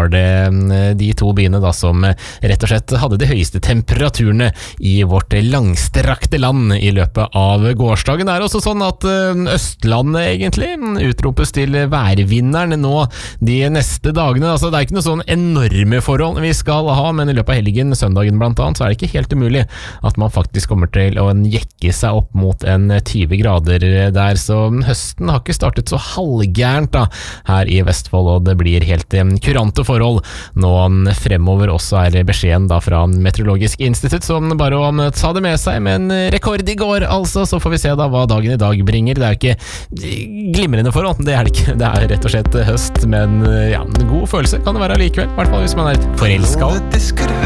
var det de to byene da som rett og slett hadde de høyeste temperaturene i vårt langstrakte land i løpet av gårsdagen. Det er også sånn at Østlandet egentlig utropes til værvinneren nå de neste dagene. Altså, det er ikke noe sånn enorme forhold vi skal ha, men i løpet av helgen, søndagen blant annet, så er det ikke helt umulig at man faktisk kommer til å jekke seg opp mot en 20 grader der, så høsten har ikke startet så halvgærent da, her i Vestfold, og det blir helt kurante forhold nå fremover. Også er beskjeden da fra Meteorologisk institutt som bare å ta det med seg med en rekord i går, altså, så får vi se da hva dagen i dag bringer. Det er jo ikke glimrende forhold, det er det ikke, det er rett og slett høst, men ja, en god følelse kan det være likevel, i hvert fall hvis man er forelsket.